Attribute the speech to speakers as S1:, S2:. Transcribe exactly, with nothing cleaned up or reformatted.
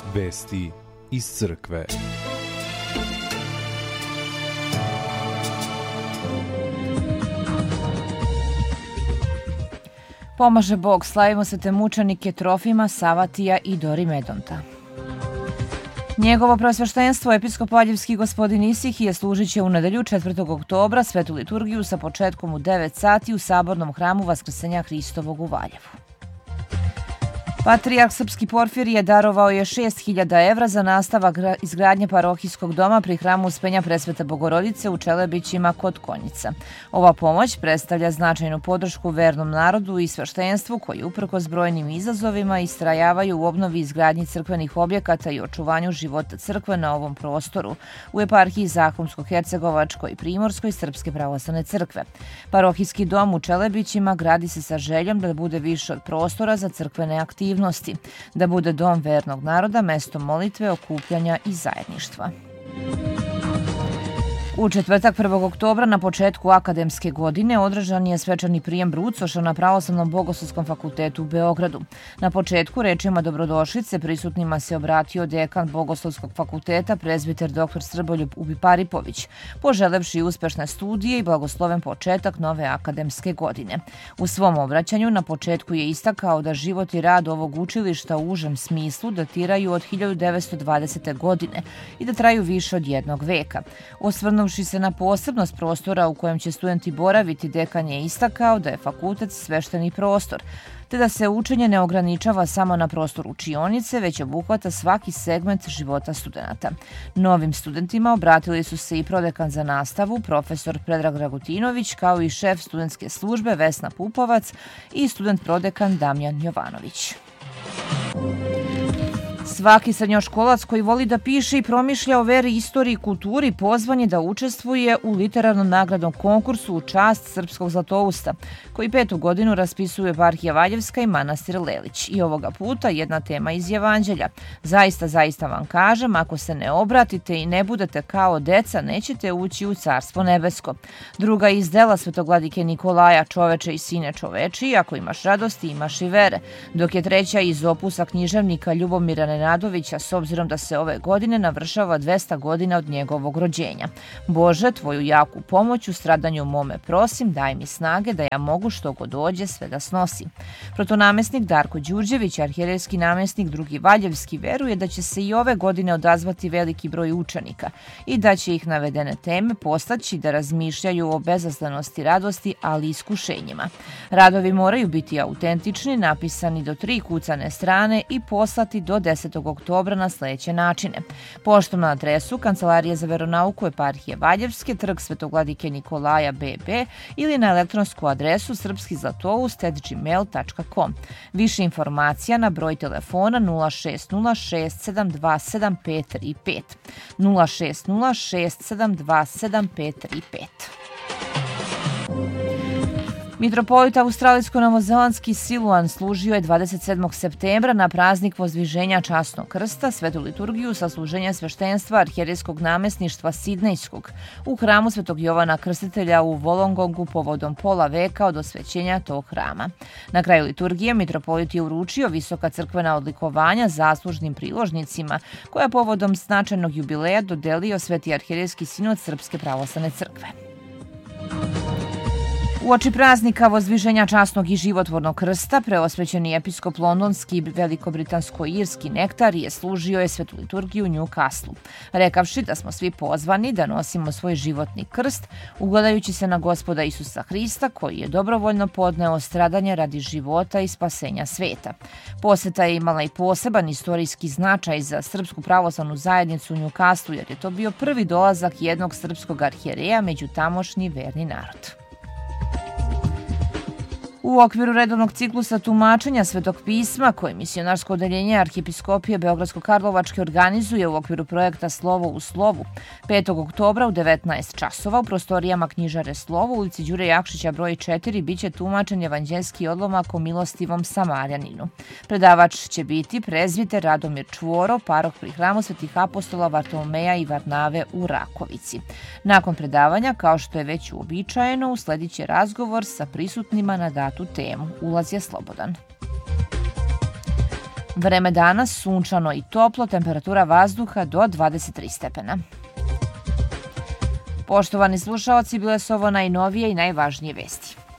S1: Vesti iz crkve.
S2: Pomaže Bog, slavimo svete mučenike Trofima, Savatija i Dorimedonta. Njegovo preosveštenstvo, episkop Valjevski gospodin Isihije, služit će u nedelju četvrtog oktobra svetu liturgiju sa početkom u devet sati u Sabornom hramu Vaskrsenja Hristovog u Valjevu. Patrijarh Srpski Porfirije darovao je šest hiljada evra za nastavak izgradnje parohijskog doma pri hramu Uspenja Presvete Bogorodice u Čelebićima kod Konjica. Ova pomoć predstavlja značajnu podršku vernom narodu i sveštenstvu koji uprkos brojnim izazovima istrajavaju u obnovi i izgradnji crkvenih objekata i očuvanju života crkve na ovom prostoru u eparhiji Zahumsko-Hercegovačkoj i Primorskoj Srpske pravoslavne crkve. Parohijski dom u Čelebićima gradi se sa željom da bude više od prostora za crkvene aktivnosti, da bude dom vernog naroda, mesto molitve, okupljanja i zajedništva. U četvrtak prvog oktobra na početku akademske godine održan je svečani prijem brucoša na Pravoslavnom bogoslovskom fakultetu u Beogradu. Na početku rečima dobrodošlice prisutnima se obratio dekan Bogoslovskog fakulteta prezbiter dr Srboljub Ubiparipović, poželevši uspešne studije i blagosloven početak nove akademske godine. U svom obraćanju na početku je istakao da život i rad ovog učilišta u užem smislu datiraju od hiljadu devetsto dvadesete. godine i da traju više od jednog veka. Osvrnuvši se na posebnost prostora u kojem će studenti boraviti, dekan je istakao da je fakultet svešteni prostor, te da se učenje ne ograničava samo na prostor učionice, već obuhvata svaki segment života studenata. Novim studentima obratili su se i prodekan za nastavu, profesor Predrag Dragutinović, kao i šef studentske službe Vesna Pupovac i student prodekan Damjan Jovanović. Svaki srednjoškolac koji voli da piše i promišlja o veri, istoriji i kulturi pozvan je da učestvuje u literarnom nagradnom konkursu u čast Srpskog Zlatousta, koji petu godinu raspisuje eparhija Valjevska i manastir Lelić. I ovoga puta jedna tema iz Evanđelja. Zaista, zaista vam kažem, ako se ne obratite i ne budete kao deca, nećete ući u Carstvo nebesko. Druga iz dela Svetogladike Nikolaja, Čoveče i sine čoveči, ako imaš radosti, imaš i vere. Dok je treća iz opusa književnika Ljubomira Nenadovića, s obzirom da se ove godine navršava dvesta godina od njegovog rođenja. Bože, tvoju jaku pomoć u stradanju mome prosim, daj mi snage da ja mogu što god dođe sve da snosim. Protonamestnik Darko Đurđević, arhijerejski namestnik drugi Valjevski, veruje da će se i ove godine odazvati veliki broj učenika i da će ih navedene teme postaći da razmišljaju o bezazlenosti radosti, ali i iskušenjima. Radovi moraju biti autentični, napisani do tri kucane strane i poslati do desetog oktobra na sledeće načine. Poštom na adresu Kancelarija za veronauku eparhije Valjevske, trg Svetogladike Nikolaja B B ili na elektronsku adresu srpski zlatoust at gmail tačka com. Više informacija na broj telefona nula šest nula šest sedam dva sedam pet tri pet, nula šest nula šest sedam dva sedam pet tri pet. Mitropolit australijsko-novozelandski Siluan služio je dvadeset sedmog septembra na praznik Vozdviženja Časnog krsta svetu liturgiju sa služenja sveštenstva arhijerejskog namestništva Sidnejskog u hramu Svetog Jovana Krstitelja u Wollongongu povodom pola veka od osvećenja tog hrama. Na kraju liturgije mitropolit je uručio visoka crkvena odlikovanja zaslužnim priložnicima koja povodom značajnog jubileja dodelio Sveti arhijerejski sinod Srpske pravoslavne crkve. Uoči praznika Vozdviženja Časnog i životvornog krsta, preosvećeni episkop londonski i veliko-britansko-irski Nektar je služio je svetu liturgiju u Newcastlu, rekavši da smo svi pozvani da nosimo svoj životni krst, ugledajući se na Gospoda Isusa Hrista, koji je dobrovoljno podneo stradanje radi života i spasenja sveta. Poseta je imala i poseban istorijski značaj za Srpsku pravoslavnu zajednicu u Newcastlu, jer je to bio prvi dolazak jednog srpskog arhijereja među tamošnji verni narod. U okviru redovnog ciklusa tumačenja Svetog pisma, koje misionarsko odeljenje Arhijepiskopije Beogradsko-Karlovačke organizuje u okviru projekta Slovo u slovu, petog oktobra u devetnaest časova u prostorijama knjižare Slovo, ulici Đure Jakšića broj četiri, biće tumačen evanđelski odlomak o milostivom Samarjaninu. Predavač će biti prezbiter Radomir Čvoro, parok pri hramu Svetih apostola Vartolomeja i Varnave u Rakovici. Nakon predavanja, kao što je već uobičajeno, usledit će razgovor sa prisutnima na datu temu. Ulaz je slobodan. Vreme danas sunčano i toplo, temperatura vazduha do dvadeset tri stepena. Poštovani slušaoci, bile su ovo najnovije i najvažnije vesti.